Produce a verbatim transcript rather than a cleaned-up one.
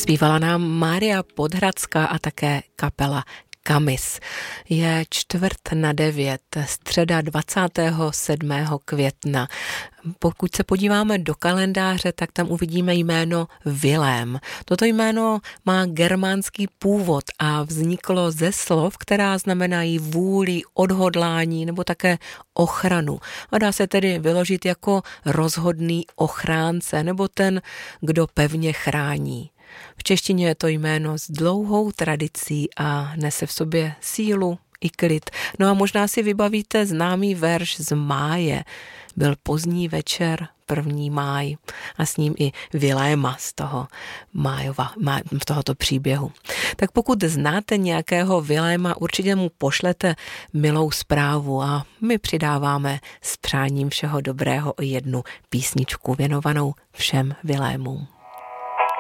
Zpívala nám Mária Podhradská a také kapela Kamis. Je čtvrt na devět, středa dvacátého sedmého května. Pokud se podíváme do kalendáře, tak tam uvidíme jméno Vilém. Toto jméno má germánský původ a vzniklo ze slov, která znamenají vůli, odhodlání nebo také ochranu. A dá se tedy vyložit jako rozhodný ochránce nebo ten, kdo pevně chrání. V češtině je to jméno s dlouhou tradicí a nese v sobě sílu i klid. No a možná si vybavíte známý verš z Máje. Byl pozdní večer, první máj a s ním i Viléma z toho májova, má, z tohoto příběhu. Tak pokud znáte nějakého Viléma, určitě mu pošlete milou zprávu a my přidáváme s přáním všeho dobrého jednu písničku věnovanou všem Vilémům.